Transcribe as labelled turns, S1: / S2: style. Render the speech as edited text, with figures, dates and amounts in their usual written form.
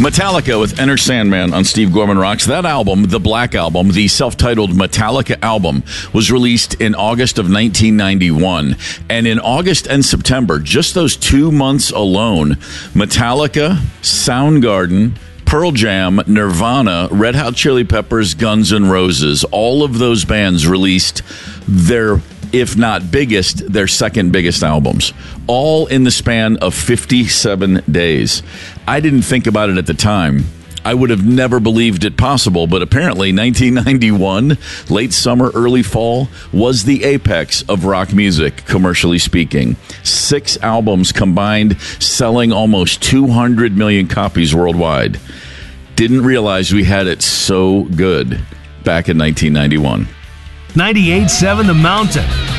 S1: Metallica with Enter Sandman on Steve Gorman Rocks. That album, the Black Album, the self-titled Metallica album, was released in August of 1991. And in August and September, just those 2 months alone, Metallica, Soundgarden, Pearl Jam, Nirvana, Red Hot Chili Peppers, Guns N' Roses, all of those bands released their, if not biggest, their second biggest albums, all in the span of 57 days. I didn't think about it at the time. I would have never believed it possible, but apparently 1991, late summer, early fall, was the apex of rock music, commercially speaking. 6 albums combined, selling almost 200 million copies worldwide. Didn't realize we had it so good back in 1991.
S2: 98.7 The Mountain.